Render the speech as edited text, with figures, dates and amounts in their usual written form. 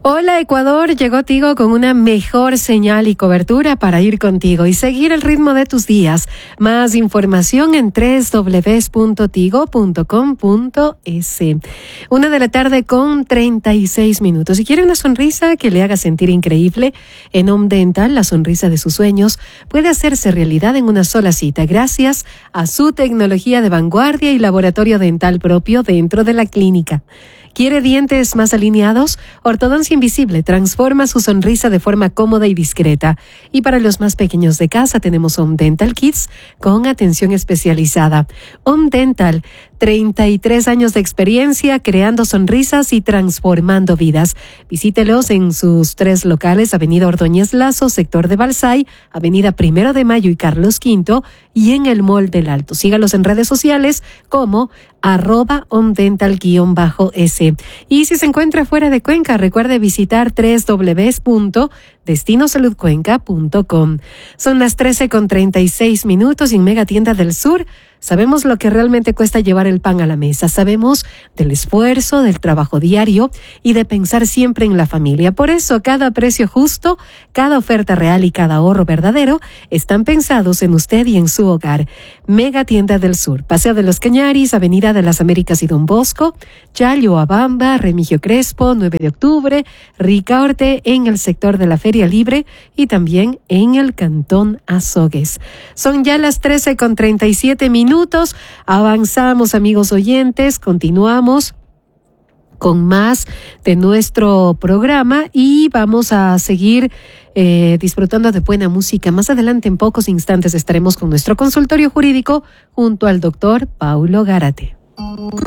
Hola Ecuador, llegó Tigo con una mejor señal y cobertura para ir contigo y seguir el ritmo de tus días. Más información en www.tigo.com.es. 1:36 p.m. Si quiere una sonrisa que le haga sentir increíble, en Home Dental, la sonrisa de sus sueños puede hacerse realidad en una sola cita gracias a su tecnología de vanguardia y laboratorio dental propio dentro de la clínica. ¿Quiere dientes más alineados? Ortodoncia Invisible transforma su sonrisa de forma cómoda y discreta. Y para los más pequeños de casa tenemos Home Dental Kids con atención especializada. Home Dental, 33 años de experiencia creando sonrisas y transformando vidas. Visítelos en sus 3 locales, Avenida Ordóñez Lazo, sector de Balsay, Avenida 1 de Mayo y Carlos V, y en el Mall del Alto. Sígalos en redes sociales como @homedental_s. Y si se encuentra fuera de Cuenca, recuerde visitar www.destinosaludcuenca.com. Son las 13:36 p.m. y en Mega Tienda del Sur sabemos lo que realmente cuesta llevar el pan a la mesa. Sabemos del esfuerzo, del trabajo diario y de pensar siempre en la familia. Por eso, cada precio justo, cada oferta real y cada ahorro verdadero están pensados en usted y en su hogar. Mega Tienda del Sur, Paseo de los Cañaris, Avenida de las Américas y Don Bosco, Challoabamba, Remigio Crespo, 9 de octubre, Ricaurte, en el sector de la Feria Libre y también en el Cantón Azogues. Son ya las 13:37 p.m. Avanzamos, amigos oyentes, continuamos con más de nuestro programa y vamos a seguir disfrutando de buena música. Más adelante, en pocos instantes, estaremos con nuestro consultorio jurídico junto al doctor Paulo Gárate.